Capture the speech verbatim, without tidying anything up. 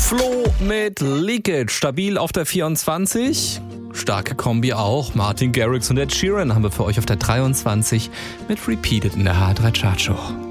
Flo mit Leakage, stabil auf der vierundzwanzig. Starke Kombi auch. Martin Garrix und Ed Sheeran haben wir für euch auf der dreiundzwanzig mit Repeated in der H drei Chartshow.